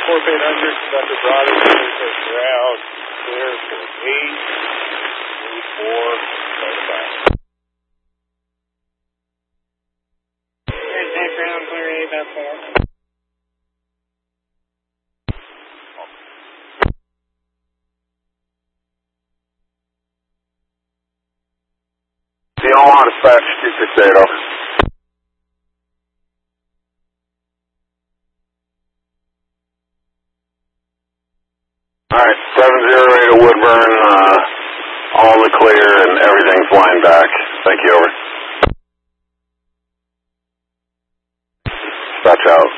4800, conductor Bravo, clear for ground, clear for 8, 34, notified. Here's background, clear 8.4. DL1 dispatch 268, over. Alright, 708 to Woodburn, all the clear and everything's lined back. Thank you, over. Dispatch out.